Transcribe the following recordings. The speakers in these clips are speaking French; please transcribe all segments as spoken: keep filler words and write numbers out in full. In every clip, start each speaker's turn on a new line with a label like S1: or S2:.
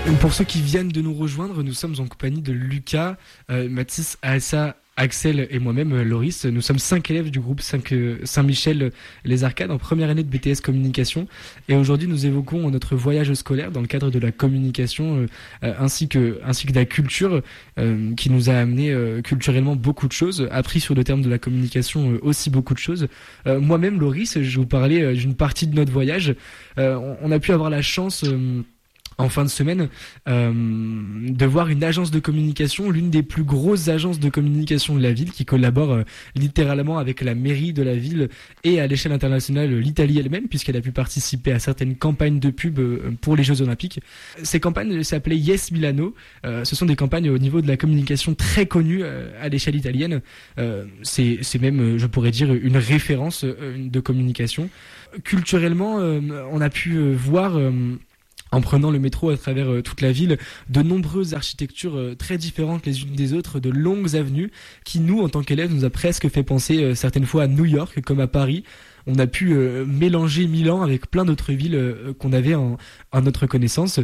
S1: Pour ceux qui viennent de nous rejoindre, nous sommes en compagnie de Lucas, euh, Mathis, Asa, Axel et moi-même, Loris. Nous sommes cinq élèves du groupe cinq, euh, Saint-Michel Les Arcades en première année de B T S Communication. Et aujourd'hui, nous évoquons notre voyage scolaire dans le cadre de la communication euh, ainsi que ainsi que de la culture euh, qui nous a amené euh, culturellement beaucoup de choses, appris sur le terme de la communication euh, aussi beaucoup de choses. Euh, moi-même, Loris, je vous parlais euh, d'une partie de notre voyage. Euh, on, on a pu avoir la chance... Euh, en fin de semaine, euh, de voir une agence de communication, l'une des plus grosses agences de communication de la ville, qui collabore euh, littéralement avec la mairie de la ville et à l'échelle internationale l'Italie elle-même, puisqu'elle a pu participer à certaines campagnes de pub euh, pour les Jeux Olympiques. Ces campagnes s'appelaient Yes Milano. Euh, ce sont des campagnes au niveau de la communication très connues euh, à l'échelle italienne. Euh, c'est, c'est même, je pourrais dire, une référence euh, de communication. Culturellement, euh, on a pu euh, voir... Euh, en prenant le métro à travers euh, toute la ville, de nombreuses architectures euh, très différentes les unes des autres, de longues avenues qui, nous, en tant qu'élèves, nous a presque fait penser euh, certaines fois à New York, comme à Paris. On a pu euh, mélanger Milan avec plein d'autres villes euh, qu'on avait en, en notre connaissance.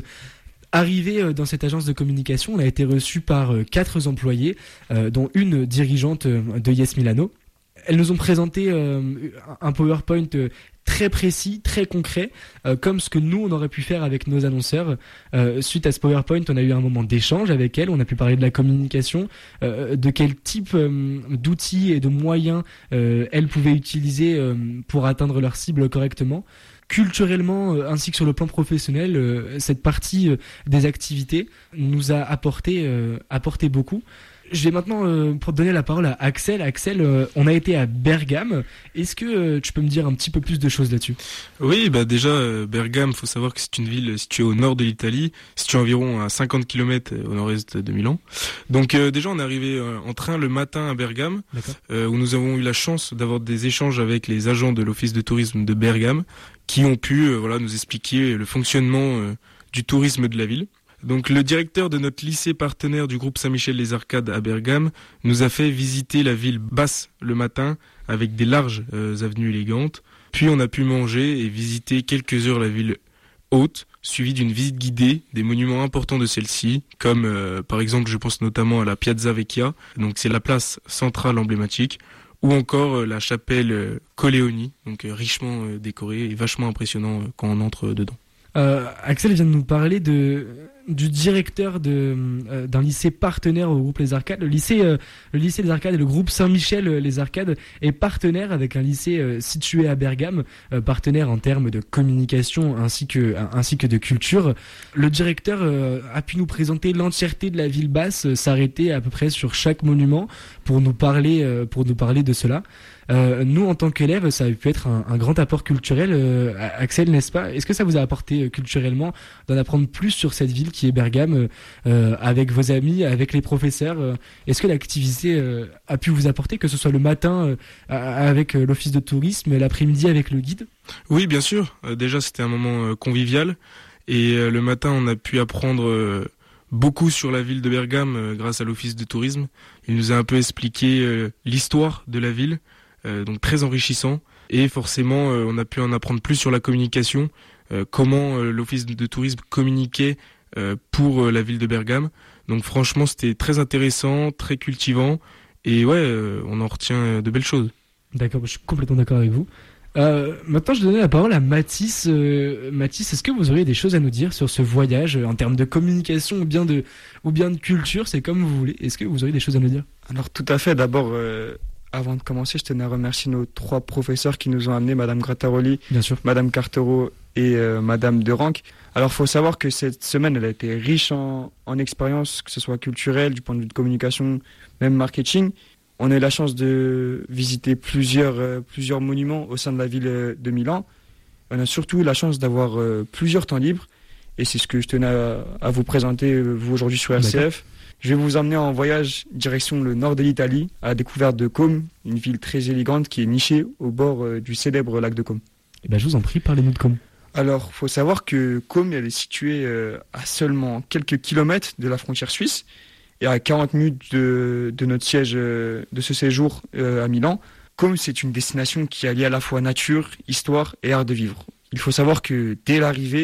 S1: Arrivé euh, dans cette agence de communication, on a été reçu par euh, quatre employés, euh, dont une dirigeante euh, de Yes Milano. Elles nous ont présenté euh, un PowerPoint euh, très précis, très concret, euh, comme ce que nous, on aurait pu faire avec nos annonceurs. Euh, suite à ce PowerPoint, on a eu un moment d'échange avec elles, on a pu parler de la communication, euh, de quel type euh, d'outils et de moyens euh, elles pouvaient utiliser euh, pour atteindre leur cible correctement. Culturellement, euh, ainsi que sur le plan professionnel, euh, cette partie euh, des activités nous a apporté, euh, apporté beaucoup. Je vais maintenant euh, pour donner la parole à Axel. Axel, euh, on a été à Bergame. Est-ce que euh, tu peux me dire un petit peu plus de choses là-dessus ?
S2: Oui, bah déjà euh, Bergame, faut savoir que c'est une ville située au nord de l'Italie, située environ à cinquante kilomètres au nord-est de Milan. Donc euh, déjà on est arrivé euh, en train le matin à Bergame, euh, où nous avons eu la chance d'avoir des échanges avec les agents de l'office de tourisme de Bergame, qui ont pu euh, voilà nous expliquer le fonctionnement euh, du tourisme de la ville. Donc le directeur de notre lycée partenaire du groupe Saint-Michel Les Arcades à Bergame nous a fait visiter la ville basse le matin avec des larges euh, avenues élégantes. Puis on a pu manger et visiter quelques heures la ville haute, suivie d'une visite guidée des monuments importants de celle-ci, comme euh, par exemple je pense notamment à la Piazza Vecchia, donc c'est la place centrale emblématique, ou encore euh, la chapelle euh, Colleoni, donc euh, richement euh, décorée et vachement impressionnant euh, quand on entre euh, dedans.
S1: Euh, Axel vient de nous parler de, du directeur de, euh, d'un lycée partenaire au groupe Les Arcades. Le lycée, euh, le lycée Les Arcades et le groupe Saint-Michel Les Arcades est partenaire avec un lycée euh, situé à Bergame, euh, partenaire en termes de communication ainsi que, ainsi que de culture. Le directeur euh, a pu nous présenter l'entièreté de la ville basse, euh, s'arrêter à peu près sur chaque monument pour nous parler, euh, pour nous parler de cela. Euh, nous, en tant qu'élèves, ça a pu être un, un grand apport culturel. Euh, Axel, n'est-ce pas ? Est-ce que ça vous a apporté euh, culturellement d'en apprendre plus sur cette ville qui est Bergame, euh, avec vos amis, avec les professeurs ? euh, Est-ce que l'activité euh, a pu vous apporter, que ce soit le matin euh, avec euh, l'office de tourisme, l'après-midi avec le guide ?
S2: Oui, bien sûr. Euh, déjà, c'était un moment euh, convivial. Et euh, le matin, on a pu apprendre... Euh, beaucoup sur la ville de Bergame euh, grâce à l'office de tourisme. Il nous a un peu expliqué euh, l'histoire de la ville, euh, donc très enrichissant. Et forcément, euh, on a pu en apprendre plus sur la communication, euh, comment euh, l'office de tourisme communiquait euh, pour euh, la ville de Bergame. Donc franchement, c'était très intéressant, très cultivant. Et ouais, euh, on en retient de belles choses.
S1: D'accord, je suis complètement d'accord avec vous. Euh, maintenant, je vais donner la parole à Mathis. Euh, Mathis, est-ce que vous auriez des choses à nous dire sur ce voyage euh, en termes de communication ou bien de, ou bien de culture ? C'est comme vous voulez. Est-ce que vous auriez des choses à nous dire ?
S3: Alors tout à fait. D'abord, euh, avant de commencer, je tenais à remercier nos trois professeurs qui nous ont amenés, Madame Grattaroli,
S1: bien sûr,
S3: Madame Cartero et euh, Madame Deranque. Alors il faut savoir que cette semaine, elle a été riche en, en expériences, que ce soit culturelle, du point de vue de communication, même marketing. On a eu la chance de visiter plusieurs, euh, plusieurs monuments au sein de la ville euh, de Milan. On a surtout eu la chance d'avoir euh, plusieurs temps libres. Et c'est ce que je tenais à, à vous présenter, euh, vous, aujourd'hui sur R C F. D'accord. Je vais vous emmener en voyage direction le nord de l'Italie, à la découverte de Côme, une ville très élégante qui est nichée au bord euh, du célèbre lac de Côme.
S1: Eh ben, je vous en prie, parlez-nous de Côme.
S3: Alors, il faut savoir que Côme, elle est située euh, à seulement quelques kilomètres de la frontière suisse. Et à quarante minutes de, de notre siège euh, de ce séjour euh, à Milan. Côme, c'est une destination qui allie à la fois nature, histoire et art de vivre. Il faut savoir que dès l'arrivée,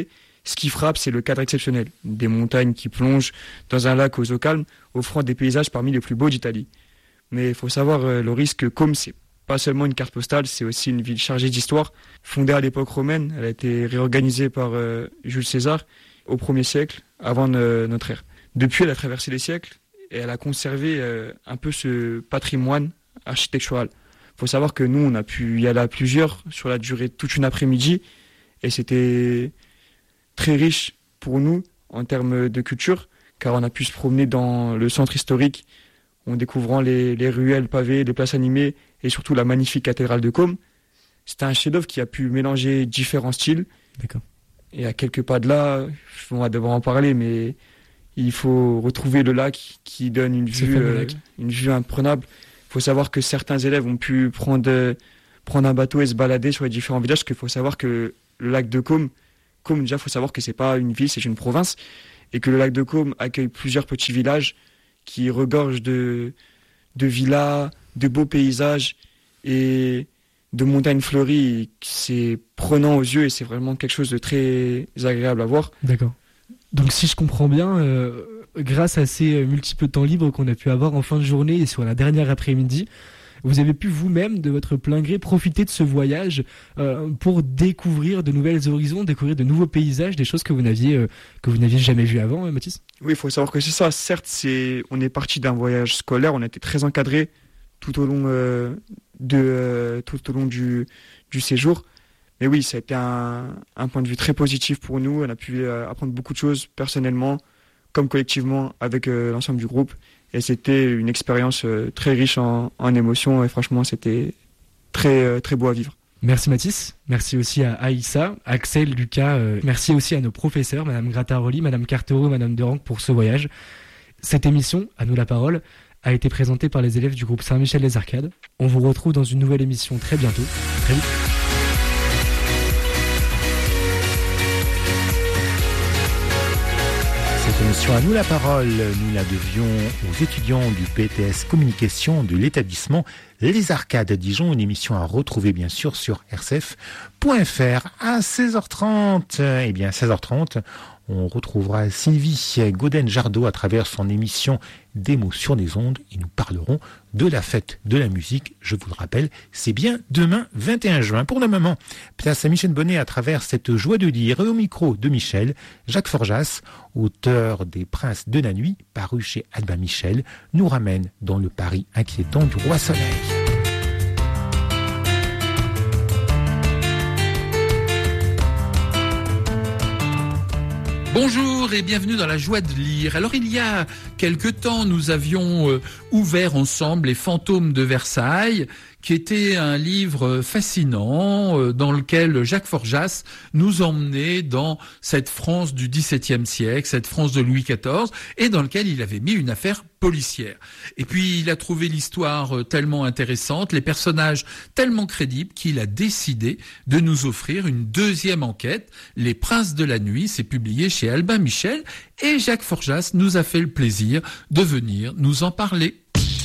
S3: Ce qui frappe, c'est le cadre exceptionnel. Des montagnes qui plongent dans un lac aux eaux calmes, offrant des paysages parmi les plus beaux d'Italie. Mais il faut savoir, euh, Loris, que Côme, c'est pas seulement une carte postale, c'est aussi une ville chargée d'histoire. Fondée à l'époque romaine, elle a été réorganisée par euh, Jules César au premier siècle, avant euh, notre ère. Depuis, elle a traversé les siècles et elle a conservé euh, un peu ce patrimoine architectural. Il faut savoir que nous, on a pu y aller à plusieurs sur la durée de toute une après-midi et c'était très riche pour nous en termes de culture, car on a pu se promener dans le centre historique en découvrant les, les ruelles pavées, les places animées et surtout la magnifique cathédrale de Côme. C'était un chef-d'œuvre qui a pu mélanger différents styles.
S1: D'accord.
S3: Et à quelques pas de là, on va devoir en parler, mais il faut retrouver le lac qui donne une vue, euh, une vue imprenable. Il faut savoir que certains élèves ont pu prendre, prendre un bateau et se balader sur les différents villages, parce qu'il faut savoir que le lac de Côme, Côme déjà, il faut savoir que c'est pas une ville, c'est une province, et que le lac de Côme accueille plusieurs petits villages qui regorgent de, de villas, de beaux paysages et de montagnes fleuries. C'est prenant aux yeux et c'est vraiment quelque chose de très agréable à voir.
S1: D'accord. Donc si je comprends bien, euh, grâce à ces multiples temps libres qu'on a pu avoir en fin de journée et sur la dernière après-midi, vous avez pu vous-même, de votre plein gré, profiter de ce voyage euh, pour découvrir de nouvelles horizons, découvrir de nouveaux paysages, des choses que vous n'aviez euh, que vous n'aviez jamais vues avant, hein, Mathis ?
S3: Oui, il faut savoir que c'est ça. Certes, c'est on est parti d'un voyage scolaire, on a été très encadré tout au long euh, de euh, tout au long du du séjour. Mais oui, ça a été un, un point de vue très positif pour nous. On a pu euh, apprendre beaucoup de choses personnellement, comme collectivement avec euh, l'ensemble du groupe. Et c'était une expérience euh, très riche en, en émotions et franchement, c'était très, euh, très beau à vivre.
S1: Merci Mathis, merci aussi à Aïssa, Axel, Lucas, euh, merci aussi à nos professeurs, Madame Grattaroli, Madame Cartero, Madame Deranc pour ce voyage. Cette émission, à nous la parole, a été présentée par les élèves du groupe Saint-Michel-les-Arcades. On vous retrouve dans une nouvelle émission très bientôt, très vite.
S4: Cette émission à nous la parole, nous la devions aux étudiants du P T S Communication de l'établissement Les Arcades Dijon, une émission à retrouver bien sûr sur r c f point f r à seize heures trente. Eh bien, seize heures trente, on retrouvera Sylvie Gauden-Jardot à travers son émission Des mots sur des ondes et nous parlerons de la fête de la musique. Je vous le rappelle, c'est bien demain vingt et un juin. Pour le moment, place à Michel Bonnet à travers cette joie de dire et au micro de Michel, Jacques Forjas, auteur des Princes de la Nuit, paru chez Albin Michel, nous ramène dans le Paris inquiétant du Roi Soleil.
S5: Bonjour et bienvenue dans la joie de lire. Alors il y a quelque temps, nous avions euh, ouvert ensemble Les Fantômes de Versailles, qui était un livre fascinant euh, dans lequel Jacques Forjas nous emmenait dans cette France du dix-septième siècle, cette France de Louis quatorze, et dans lequel il avait mis une affaire policière. Et puis il a trouvé l'histoire tellement intéressante, les personnages tellement crédibles qu'il a décidé de nous offrir une deuxième enquête, Les Princes de la Nuit, c'est publié chez Albin Michel, et Jacques Forjas nous a fait le plaisir de venir nous en parler.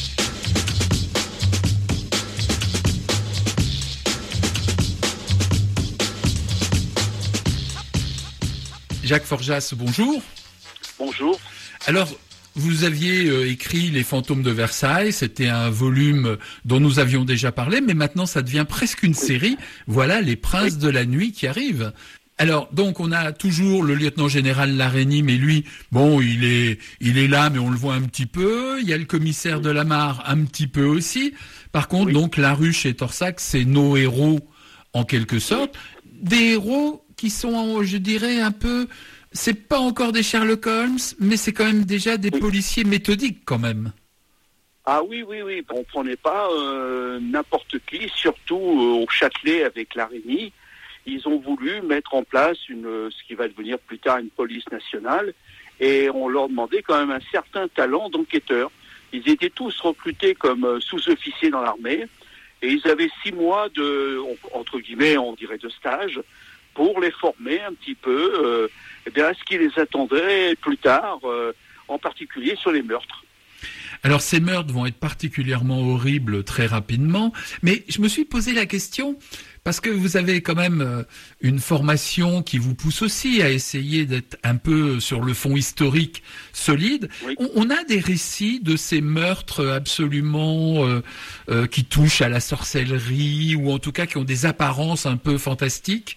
S5: Jacques Forjas, bonjour.
S6: Bonjour.
S5: Alors, vous aviez euh, écrit Les Fantômes de Versailles, c'était un volume dont nous avions déjà parlé, mais maintenant ça devient presque une série. Voilà Les Princes de la Nuit qui arrivent. Alors, donc, on a toujours le lieutenant-général Larénie, mais lui, bon, il est, il est là, mais on le voit un petit peu. Il y a le commissaire de la Mare, un petit peu aussi. Par contre, oui. donc, Laruche et Torsac, c'est nos héros, en quelque sorte. Des héros qui sont, je dirais, un peu... C'est pas encore des Sherlock Holmes, mais c'est quand même déjà des oui. policiers méthodiques, quand même.
S6: Ah oui, oui, oui. On prenait pas euh, n'importe qui, surtout euh, au Châtelet avec Larénie. Ils ont voulu mettre en place une, ce qui va devenir plus tard une police nationale, et on leur demandait quand même un certain talent d'enquêteur. Ils étaient tous recrutés comme sous-officiers dans l'armée, et ils avaient six mois de, entre guillemets, on dirait de stage, pour les former un petit peu, euh, eh bien, à ce qui les attendrait plus tard, euh, en particulier sur les meurtres.
S5: Alors ces meurtres vont être particulièrement horribles très rapidement, mais je me suis posé la question, Parce que vous avez quand même une formation qui vous pousse aussi à essayer d'être un peu sur le fond historique solide. Oui. On, on a des récits de ces meurtres absolument euh, euh, qui touchent à la sorcellerie ou en tout cas qui ont des apparences un peu fantastiques.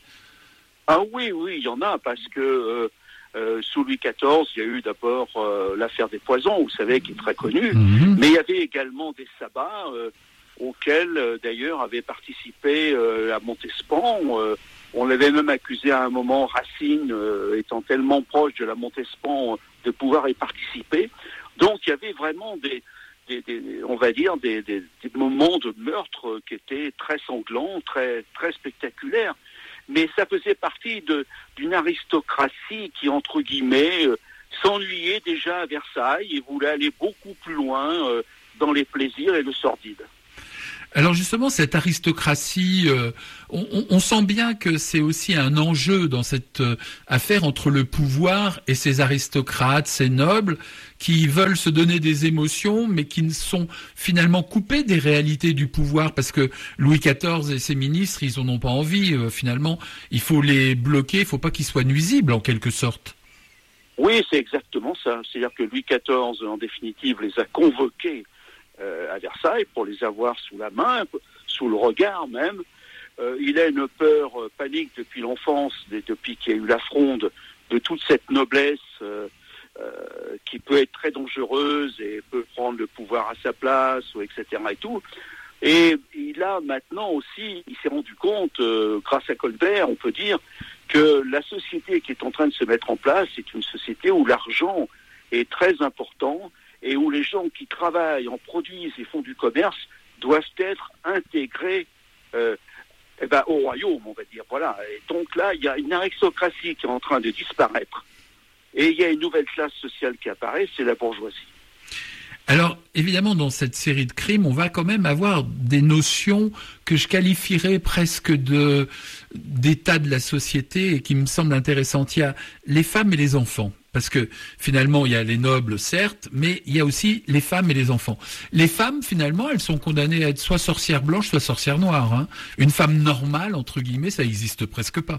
S6: Ah oui, oui, il y en a parce que euh, euh, sous Louis quatorze, il y a eu d'abord euh, l'affaire des poisons, vous savez, qui est très connue, mmh. mais il y avait également des sabbats euh, auxquels euh, d'ailleurs avait participé euh, à Montespan. Euh, on l'avait même accusé à un moment, Racine euh, étant tellement proche de la Montespan, euh, de pouvoir y participer. Donc il y avait vraiment des, des, des on va dire, des, des, des moments de meurtre euh, qui étaient très sanglants, très, très spectaculaires. Mais ça faisait partie de, d'une aristocratie qui, entre guillemets, euh, s'ennuyait déjà à Versailles et voulait aller beaucoup plus loin euh, dans les plaisirs et le sordide.
S5: Alors justement, cette aristocratie, euh, on, on sent bien que c'est aussi un enjeu dans cette euh, affaire entre le pouvoir et ces aristocrates, ces nobles, qui veulent se donner des émotions, mais qui ne sont finalement coupés des réalités du pouvoir, parce que Louis quatorze et ses ministres, ils en ont pas envie. Euh, finalement, il faut les bloquer, il faut pas qu'ils soient nuisibles en quelque sorte.
S6: Oui, c'est exactement ça. C'est-à-dire que Louis quatorze, en définitive, les a convoqués Euh, à Versailles pour les avoir sous la main, sous le regard même. Euh, il a une peur euh, panique depuis l'enfance, depuis qu'il y a eu la fronde de toute cette noblesse euh, euh, qui peut être très dangereuse et peut prendre le pouvoir à sa place, ou et cetera et tout. Et il a maintenant aussi, il s'est rendu compte, euh, grâce à Colbert, on peut dire, que la société qui est en train de se mettre en place est une société où l'argent est très important et où les gens qui travaillent, en produisent et font du commerce doivent être intégrés euh, eh ben, au royaume, on va dire. Voilà. Et donc là, il y a une aristocratie qui est en train de disparaître et il y a une nouvelle classe sociale qui apparaît, c'est la bourgeoisie.
S5: Alors, évidemment, dans cette série de crimes, on va quand même avoir des notions que je qualifierais presque de d'état de la société et qui me semblent intéressantes. Il y a les femmes et les enfants. Parce que finalement, il y a les nobles, certes, mais il y a aussi les femmes et les enfants. Les femmes, finalement, elles sont condamnées à être soit sorcières blanches, soit sorcières noires. Hein. Une femme normale, entre guillemets, ça n'existe presque pas.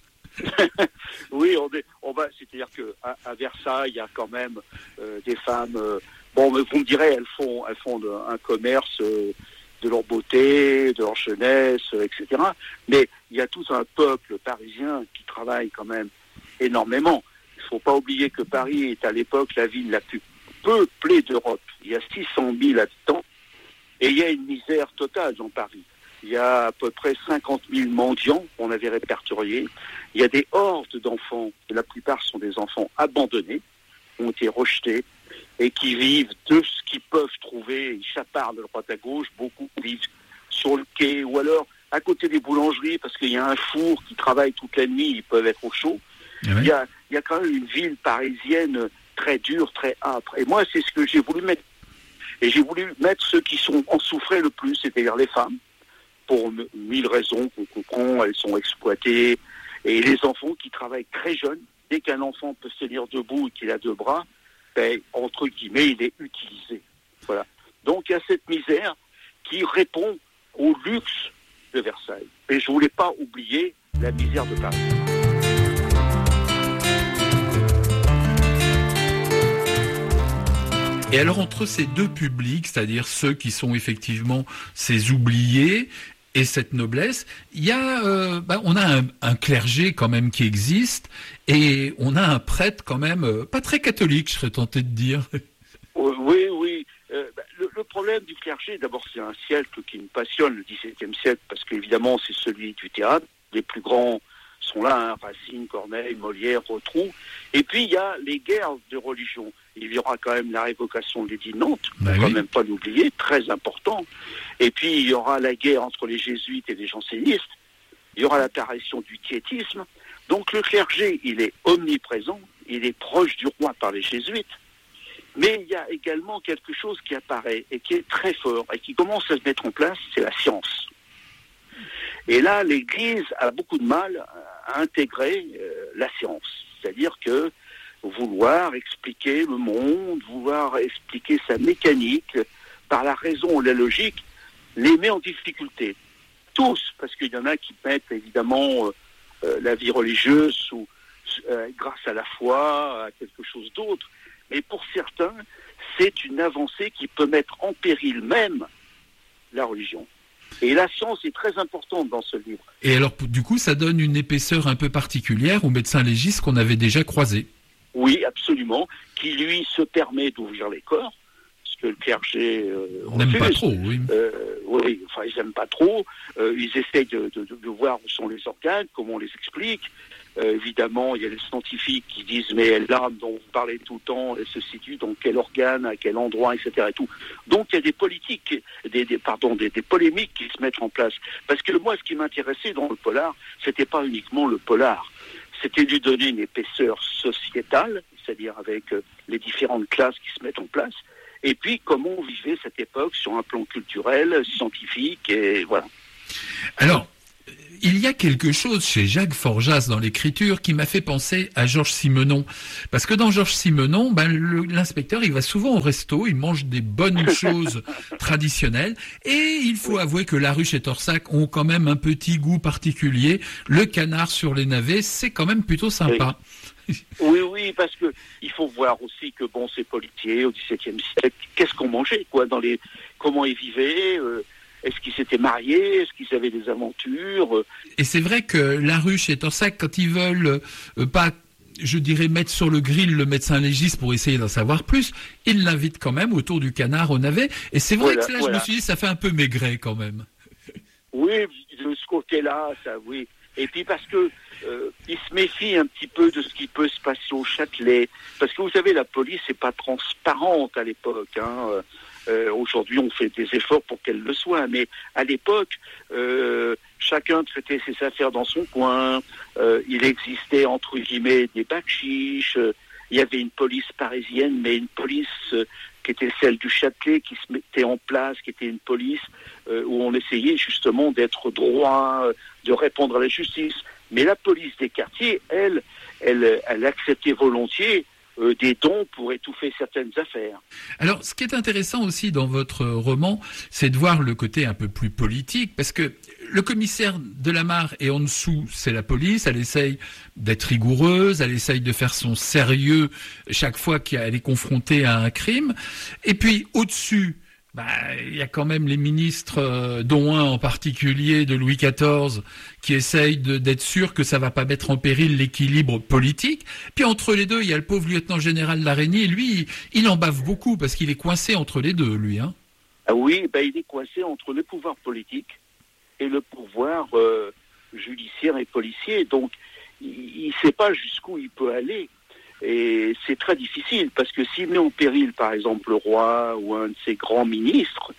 S6: Oui, on est, on va, c'est-à-dire qu'à à Versailles, il y a quand même euh, des femmes... Euh, bon, mais vous me direz, elles font, elles font de, un commerce euh, de leur beauté, de leur jeunesse, euh, et cetera. Mais il y a tout un peuple parisien qui travaille quand même énormément. Il ne faut pas oublier que Paris est à l'époque la ville la plus peuplée d'Europe. Il y a six cent mille habitants et il y a une misère totale dans Paris. Il y a à peu près cinquante mille mendiants, on avait répertorié. Il y a des hordes d'enfants, la plupart sont des enfants abandonnés, ont été rejetés et qui vivent de ce qu'ils peuvent trouver. Ils chapardent de droite à gauche, beaucoup vivent sur le quai ou alors à côté des boulangeries parce qu'il y a un four qui travaille toute la nuit, ils peuvent être au chaud. Oui. Il y a, il y a quand même une ville parisienne très dure, très âpre. Et moi, c'est ce que j'ai voulu mettre. Et j'ai voulu mettre ceux qui sont en souffraient le plus, c'est-à-dire les femmes, pour mille raisons qu'on comprend, elles sont exploitées. Et les enfants qui travaillent très jeunes. Dès qu'un enfant peut se tenir debout et qu'il a deux bras, ben, entre guillemets, il est utilisé. Voilà. Donc il y a cette misère qui répond au luxe de Versailles. Et je voulais pas oublier la misère de Paris.
S5: Et alors entre ces deux publics, c'est-à-dire ceux qui sont effectivement ces oubliés et cette noblesse, il y a, euh, bah, on a un, un clergé quand même qui existe et on a un prêtre quand même euh, pas très catholique, je serais tenté de dire.
S6: Oui, oui. Euh, bah, le, le problème du clergé, d'abord, c'est un siècle qui me passionne, le dix-septième siècle, parce qu'évidemment, c'est celui du théâtre. Les plus grands sont là, hein, Racine, Corneille, Molière, Rotrou. Et puis, il y a les guerres de religion. Il y aura quand même la révocation de l'édit de Nantes, il ne faut quand même pas l'oublier, très important. Et puis, il y aura la guerre entre les jésuites et les jansénistes. Il y aura l'apparition du piétisme. Donc, le clergé, il est omniprésent, il est proche du roi par les jésuites. Mais il y a également quelque chose qui apparaît et qui est très fort et qui commence à se mettre en place, c'est la science. Et là, l'Église a beaucoup de mal à intégrer euh, la science. C'est-à-dire que vouloir expliquer le monde, vouloir expliquer sa mécanique par la raison ou la logique, les met en difficulté. tous, parce qu'il y en a qui mettent évidemment euh, euh, la vie religieuse sous, euh, grâce à la foi, à quelque chose d'autre. Mais pour certains, c'est une avancée qui peut mettre en péril même la religion. Et la science est très importante dans ce livre.
S5: Et alors, du coup, ça donne une épaisseur un peu particulière au médecin légiste qu'on avait déjà croisé.
S6: Oui, absolument, qui lui se permet d'ouvrir les corps, ce que le clergé euh,
S5: on n'aime pas trop, oui.
S6: Euh, oui, enfin ils n'aiment pas trop. Euh, ils essayent de, de, de voir où sont les organes, comment on les explique. Euh, évidemment, il y a les scientifiques qui disent mais l'âme dont vous parlez tout le temps, elle se situe dans quel organe, à quel endroit, et cetera. Et tout. Donc il y a des politiques, des, des pardon, des, des polémiques qui se mettent en place. Parce que moi, ce qui m'intéressait dans le polar, c'était pas uniquement le polar. C'était lui donner une épaisseur sociétale, c'est-à-dire avec euh, les différentes classes qui se mettent en place, et puis comment on vivait cette époque sur un plan culturel, scientifique, et voilà.
S5: Alors, il y a quelque chose chez Jacques Forjas dans l'écriture qui m'a fait penser à Georges Simenon. Parce que dans Georges Simenon, ben, le, l'inspecteur, il va souvent au resto, il mange des bonnes choses traditionnelles. Et il faut avouer que Laruche et Torsac ont quand même un petit goût particulier. Le canard sur les navets, c'est quand même plutôt sympa.
S6: Oui, oui, oui, parce que il faut voir aussi que bon, ces politiers au dix-septième siècle, qu'est-ce qu'on mangeait, quoi, dans les, comment ils vivaient, euh, est-ce qu'ils s'étaient mariés, est-ce qu'ils avaient des aventures. euh...
S5: Et c'est vrai que Laruche et Torsac, quand ils veulent euh, pas, je dirais, mettre sur le grill le médecin légiste pour essayer d'en savoir plus, ils l'invitent quand même autour du canard au navet. Et c'est vrai
S6: voilà,
S5: que là,
S6: voilà.
S5: je me suis dit, ça fait un peu maigret quand même.
S6: Oui, de ce côté-là, ça, oui. Et puis parce que euh, il se méfie un petit peu de ce qui peut se passer au Châtelet, parce que vous savez, la police n'est pas transparente à l'époque. Hein. Euh, aujourd'hui, on fait des efforts pour qu'elle le soit, mais à l'époque, euh, chacun traitait ses affaires dans son coin. Euh, il existait entre guillemets des bakchiches. Euh, il y avait une police parisienne, mais une police euh, qui était celle du Châtelet, qui se mettait en place, qui était une police euh, où on essayait justement d'être droit, euh, de répondre à la justice. Mais la police des quartiers, elle, elle, elle acceptait volontiers euh, des dons pour étouffer certaines affaires.
S5: Alors, ce qui est intéressant aussi dans votre roman, c'est de voir le côté un peu plus politique, parce que le commissaire de la Mare est en dessous, c'est la police, elle essaye d'être rigoureuse, elle essaye de faire son sérieux chaque fois qu'elle est confrontée à un crime. Et puis, au-dessus, bah, il y a quand même les ministres, euh, dont un en particulier de Louis quatorze, qui essayent de, d'être sûrs que ça va pas mettre en péril l'équilibre politique. Puis entre les deux, il y a le pauvre lieutenant-général Laraignée, lui, il, il en bave beaucoup parce qu'il est coincé entre les deux, lui. Hein.
S6: Ah oui, bah, il est coincé entre le pouvoir politique et le pouvoir euh, judiciaire et policier. Donc, il ne sait pas jusqu'où il peut aller. Et c'est très difficile, parce que s'il met en péril, par exemple, le roi ou un de ses grands ministres,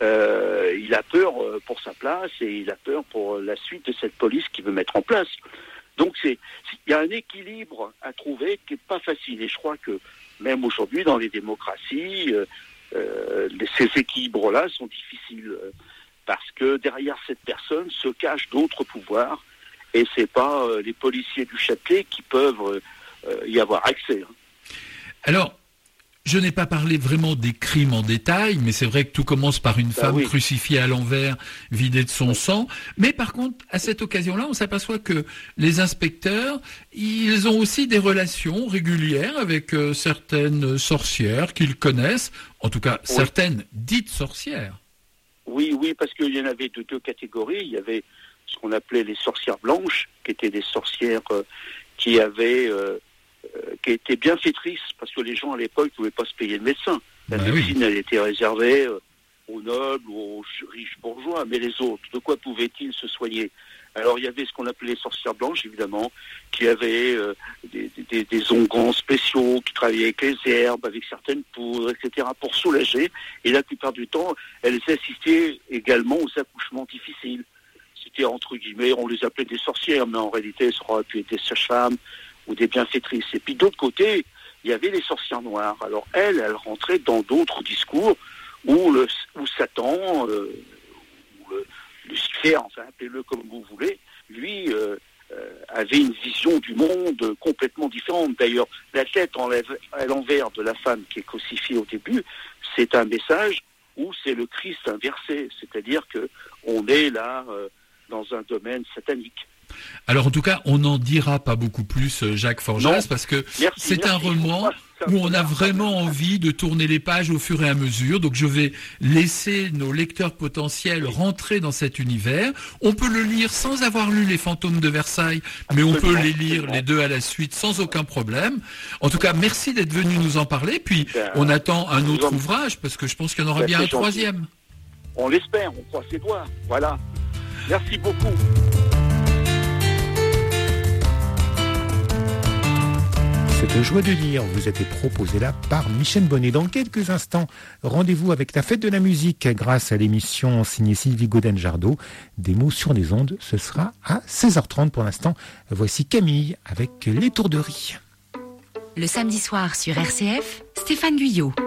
S6: euh, il a peur pour sa place et il a peur pour la suite de cette police qu'il veut mettre en place. Donc, c'est, il y a un équilibre à trouver qui n'est pas facile. Et je crois que même aujourd'hui, dans les démocraties, euh, euh, ces équilibres-là sont difficiles. Euh, parce que derrière cette personne se cachent d'autres pouvoirs. Et c'est pas euh, les policiers du Châtelet qui peuvent... Euh, Euh, y avoir accès. Hein.
S5: Alors, je n'ai pas parlé vraiment des crimes en détail, mais c'est vrai que tout commence par une
S6: bah
S5: femme
S6: oui.
S5: crucifiée à l'envers, vidée de son sang. Mais par contre, à cette occasion-là, on s'aperçoit que les inspecteurs, ils ont aussi des relations régulières avec euh, certaines sorcières qu'ils connaissent, en tout cas oui. certaines dites sorcières.
S6: Oui, oui, parce qu'il y en avait de deux catégories. Il y avait ce qu'on appelait les sorcières blanches, qui étaient des sorcières euh, qui avaient... Euh, qui était bienfaitrice, parce que les gens à l'époque ne pouvaient pas se payer de médecin. La bah médecine, oui. elle était réservée euh, aux nobles ou aux riches bourgeois, mais les autres, de quoi pouvaient-ils se soigner? Alors il y avait ce qu'on appelait les sorcières blanches, évidemment, qui avaient euh, des, des, des onguents spéciaux, qui travaillaient avec les herbes, avec certaines poudres, et cetera, pour soulager, et la plupart du temps, elles assistaient également aux accouchements difficiles. C'était entre guillemets, on les appelait des sorcières, mais en réalité, ça aurait pu être des sages-femmes, ou des bienfaitrices. Et puis d'autre côté, il y avait les sorcières noires. Alors elles, elles rentraient dans d'autres discours où, le, où Satan, euh, ou le, Lucifer, enfin appelez-le comme vous voulez, lui euh, euh, avait une vision du monde complètement différente. D'ailleurs, la tête en à l'envers de la femme qui est crucifiée au début, c'est un message où c'est le Christ inversé, c'est-à-dire que on est là euh, dans un domaine satanique.
S5: Alors en tout cas, on n'en dira pas beaucoup plus, Jacques Forjas, parce que
S6: merci,
S5: c'est
S6: merci.
S5: un roman où on a vraiment envie de tourner les pages au fur et à mesure. Donc je vais laisser nos lecteurs potentiels rentrer dans cet univers. On peut le lire sans avoir lu Les Fantômes de Versailles, mais on peut les lire les deux à la suite sans aucun problème. En tout cas, merci d'être venu nous en parler. Puis on attend un autre ouvrage, parce que je pense qu'il y en aura bien un troisième.
S6: On l'espère, on croise ses doigts. Voilà. Merci beaucoup.
S4: Cette joie de lire vous a été proposée là par Michel Bonnet. Dans quelques instants, rendez-vous avec la fête de la musique grâce à l'émission signée Sylvie Gaudin-Jardot. Des mots sur les ondes, ce sera à seize heures trente pour l'instant. Voici Camille avec l'étourderie.
S7: Le samedi soir sur R C F, Stéphane Guyot.